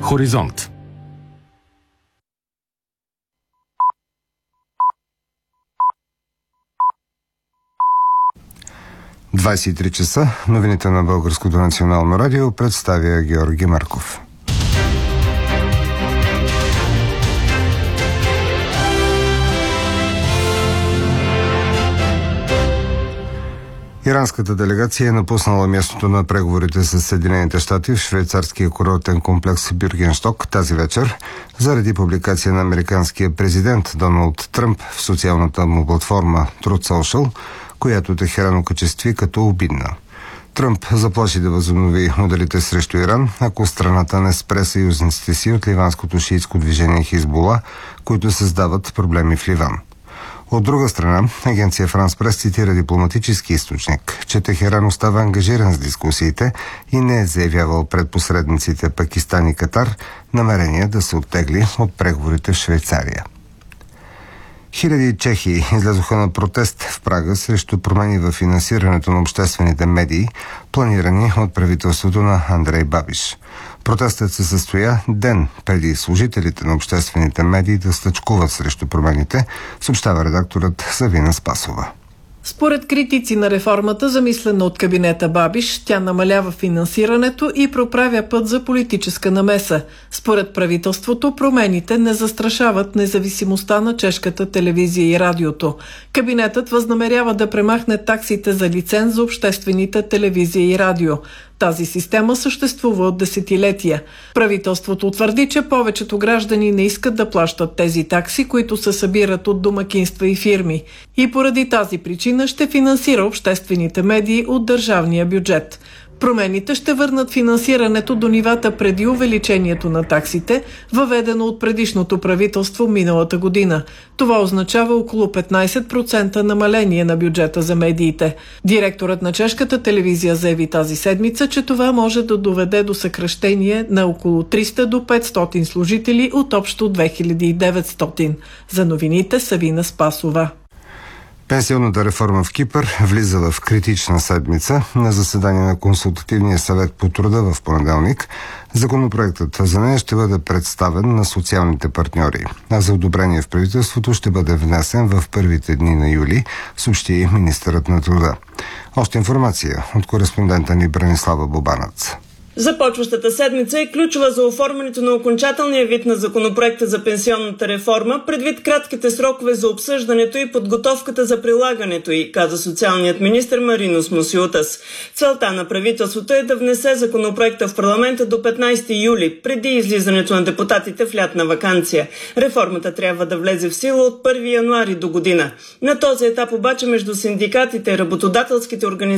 Хоризонт. – 23 часа. Новините на Българското национално радио представя Георги Марков. Иранската делегация е напуснала мястото на преговорите с Съединените щати в швейцарския курортен комплекс Бюргеншток тази вечер заради публикация на американския президент Доналд Тръмп в социалната му платформа Truth Social, която Техеран окачестви като обидна. Тръмп заплаши да възобнови ударите срещу Иран, ако страната не спре съюзниците си от ливанското шиитско движение Хизбула, които създават проблеми в Ливан. От друга страна, агенция Франс Прес цитира дипломатически източник, че Техеран остава ангажиран с дискусиите и не е заявявал пред посредниците Пакистан и Катар намерение да се оттегли от преговорите в Швейцария. Хиляди чехи излязоха на протест в Прага срещу промени в финансирането на обществените медии, планирани от правителството на Андрей Бабиш. Протестът се състоя ден преди служителите на обществените медии да стачкуват срещу промените, съобщава редакторът Савина Спасова. Според критици на реформата, замислена от кабинета Бабиш, тя намалява финансирането и проправя път за политическа намеса. Според правителството, промените не застрашават независимостта на чешката телевизия и радиото. Кабинетът възнамерява да премахне таксите за лиценз за обществените телевизия и радио. Тази система съществува от десетилетия. Правителството твърди, че повечето граждани не искат да плащат тези такси, които се събират от домакинства и фирми. И поради тази причина ще финансира обществените медии от държавния бюджет. Промените ще върнат финансирането до нивата преди увеличението на таксите, въведено от предишното правителство миналата година. Това означава около 15% намаление на бюджета за медиите. Директорът на чешката телевизия заяви тази седмица, че това може да доведе до съкращение на около 300 до 500 служители от общо 2900. За новините Савина Спасова. Пенсионната реформа в Кипър влиза в критична седмица. На заседание на Консултативния съвет по труда в понеделник законопроектът за нея ще бъде представен на социалните партньори, а за одобрение в правителството ще бъде внесен в първите дни на юли, съобщи министърът на труда. Още информация от кореспондента ни Бранислава Бобанац. Започващата седмица е ключова за оформянето на окончателния вид на законопроекта за пенсионната реформа, предвид кратките срокове за обсъждането и подготовката за прилагането й, каза социалният министър Маринос Мусиутас. Целта на правителството е да внесе законопроекта в парламента до 15 юли, преди излизането на депутатите в лятна ваканция. Реформата трябва да влезе в сила от 1 януари до година. На този етап обаче между синдикатите и работодателските организации